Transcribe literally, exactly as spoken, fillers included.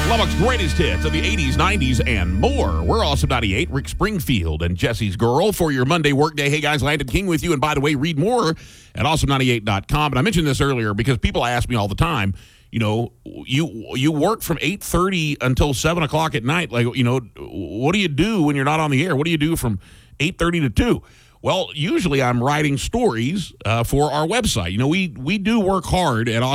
Lubbock's greatest hits of the eighties, nineties, and more. We're Awesome ninety-eight, Rick Springfield and Jesse's Girl for your Monday workday. Hey, guys, Landon King with you. And by the way, read more at awesome ninety-eight dot com. And I mentioned this earlier because people ask me all the time, you know, you you work from eight thirty until seven o'clock at night. Like, you know, what do you do when you're not on the air? What do you do from eight thirty to two? Well, usually I'm writing stories uh, for our website. You know, we, we do work hard at Awesome.